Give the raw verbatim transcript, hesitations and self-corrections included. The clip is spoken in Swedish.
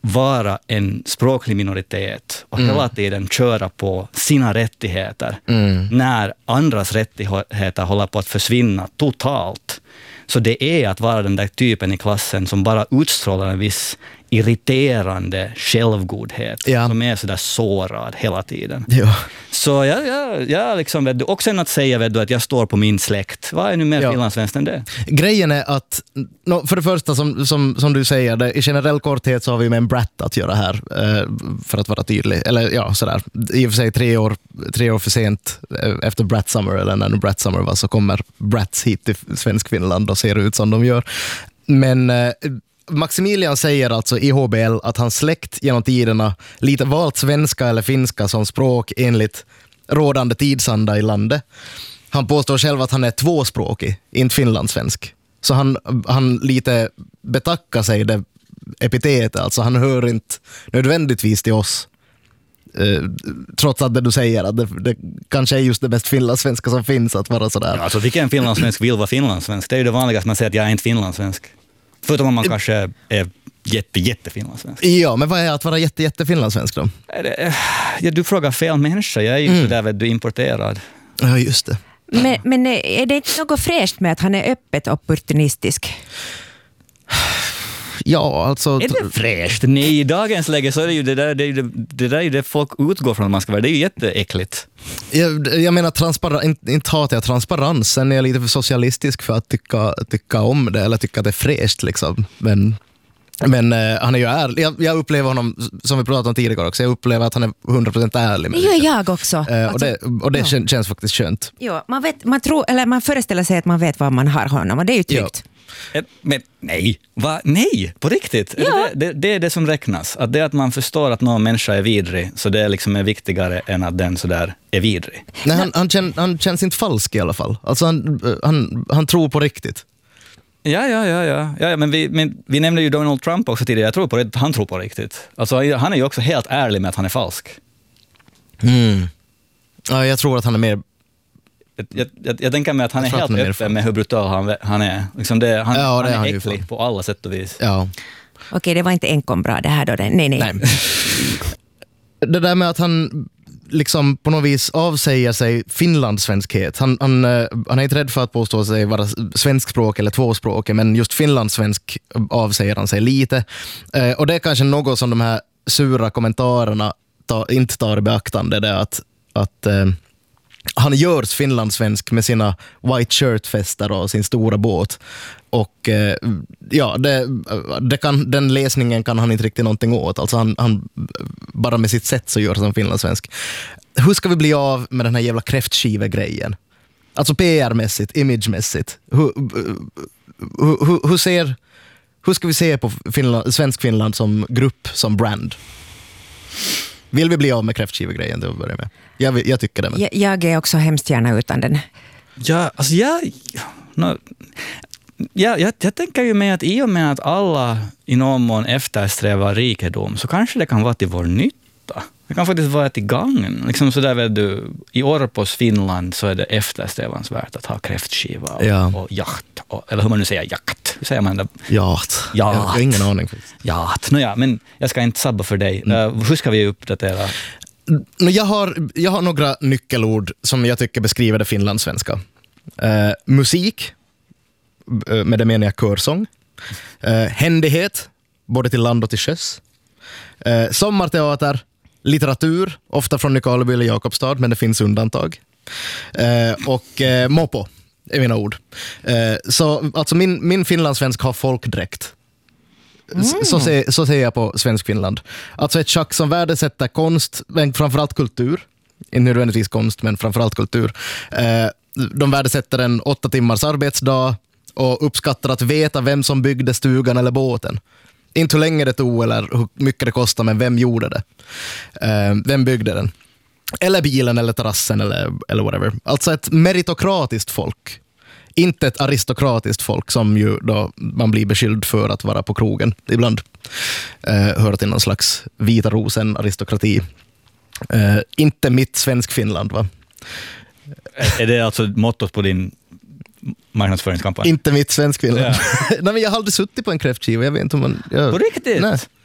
vara en språklig minoritet och mm. hela tiden köra på sina rättigheter mm. när andras rättigheter håller på att försvinna totalt. Så det är att vara den där typen i klassen som bara utstrålar en viss irriterande självgodhet ja. som är så där sårad hela tiden. Ja. Så jag, jag, jag liksom, vet du, och sen att säga vet du, att jag står på min släkt. Vad är nu mer ja. finlandssvenskt än det? Grejen är att, no, för det första som, som, som du säger, det, i generell korthet så har vi med en brat att göra här, eh, för att vara tydlig. Eller ja, sådär. I och för sig tre år, tre år för sent eh, efter Brat Summer, eller när nu Brat Summer var, så kommer brats hit till svensk Finland och ser ut som de gör. Men eh, Maximilian säger alltså i H B L att hans släkt genom tiderna lite valt svenska eller finska som språk enligt rådande tidsanda i landet. Han påstår själv att han är tvåspråkig, inte finlandssvensk. Så han, han lite betackar sig det epitetet, alltså han hör inte nödvändigtvis till oss. Eh, trots att det du säger att det, det kanske är just det mest finlandssvenska som finns att vara sådär. Ja, alltså vilken finlandssvensk vill vara finlandssvensk? Det är ju det vanligaste man säger att jag är inte finlandssvensk. Förutom om man kanske är jätte, jätte finlandssvensk. Ja, men vad är att vara jätte, jätte finlandssvensk då? Ja, du frågar fel människa. Jag är ju mm. där du importerad. Ja, just det. Men, men är det inte något fräscht med att han är öppet opportunistisk? Ja, alltså... Är det fräscht? Nej, i dagens läge så är det ju det där, det, är det, det där är det folk utgår från att man ska vara. Det är ju jätteäckligt. Jag, jag menar, transpar- inte, inte hatar jag transparens. Sen är jag lite för socialistisk för att tycka, tycka om det eller tycka att det är fräscht liksom. Men, men uh, han är ju ärlig. Jag, jag upplever honom, som vi pratade om tidigare också, jag upplever att han är hundra procent ärlig med det. Det gör jag också. Uh, alltså, och det, och det ja. kän, känns faktiskt skönt. Ja, man, vet, man, tror, eller man föreställer sig att man vet vad man har honom och det är ju tryggt. Ja. Men nej, va? Nej, på riktigt. Ja. Det, det, det är det som räknas. Att det är att man förstår att någon människa är vidrig, så det är liksom är viktigare än att den så där är vidrig. Nej, han, han, kän, han känns inte falsk i alla fall. Alltså han, han, han tror på riktigt. Ja, ja, ja, ja. ja men, vi, men vi nämnde ju Donald Trump också tidigare. Jag tror på det, han tror på riktigt. Alltså, han är ju också helt ärlig med att han är falsk. Mm. Ja, jag tror att han är mer... Jag, jag, jag tänker mig att han är helt öppen med, med hur brutal han, han är. Liksom det, han, ja, det han är, han äcklig på alla sätt och vis. Ja. Okej, det var inte enkom bra det här då. Nej, nej. nej. Det där med att han liksom på något vis avsäger sig finlandssvenskhet. Han, han, han är inte rädd för att påstå sig vara svenskspråk eller tvåspråkig, men just finlandssvensk avsäger han sig lite. Och det är kanske något som de här sura kommentarerna ta, inte tar i beaktande. Det är att, att han görs finlandssvensk med sina white shirt-fester och sin stora båt. Och eh, ja, det, det kan, den läsningen kan han inte riktigt någonting åt. Alltså han, han bara med sitt sätt så gör som finlandssvensk. Hur ska vi bli av med den här jävla kräftskive-grejen? Alltså P R-mässigt, imagemässigt. Hur, hur, hur, hur, ser, hur ska vi se på Finland, svensk Finland som grupp, som brand? Vill vi bli av med kräftskive-grejen till att börja med? Jag, jag tycker det. Men. Jag, jag är också hemskt gärna utan den. Ja, alltså jag... No, ja, jag, jag tänker ju med att i och med att alla i någon mån eftersträvar rikedom så kanske det kan vara till vår nytta. Det kan faktiskt vara till gagn. Liksom så där, vet du, i Orpos Finland så är det eftersträvansvärt att ha kräftskiva och, ja. och jakt. Och, eller hur man nu säger, jakt. Hur säger man det? Jakt. Jakt. Jag har ingen aning. Jakt. No, ja, men jag ska inte sabba för dig. Mm. Uh, hur ska vi uppdatera? Jag har, jag har några nyckelord som jag tycker beskriver det finlandssvenska. Uh, musik, uh, med det menar jag körsång. Uh, händighet, både till land och till sjöss. Uh, sommarteater, litteratur, ofta från Nykarleby eller Jakobstad, men det finns undantag. Uh, och uh, mopo är mina ord. Uh, så alltså min, min finlandssvensk har folkdräkt. Mm. Så, ser, så ser jag på svensk Finland. Alltså ett schack som värdesätter konst, men framförallt kultur. Inte nödvändigtvis konst, men framförallt kultur. Eh, de värdesätter en åtta timmars arbetsdag och uppskattar att veta vem som byggde stugan eller båten. Inte hur länge det tog eller hur mycket det kostar, men vem gjorde det? Eh, vem byggde den? Eller bilen eller terrassen eller, eller whatever. Alltså ett meritokratiskt folk. Inte ett aristokratiskt folk som ju då man blir beskylld för att vara på krogen ibland. Eh, hör till någon slags vita rosen aristokrati. Eh, inte mitt svensk Finland, va? Är det alltså mottot på din marknadsföringskampanj? Inte mitt svensk Finland. Ja. Nej, men jag har aldrig suttit på en kräftskiva. Jag vet inte om man... Jag, på riktigt? Nej.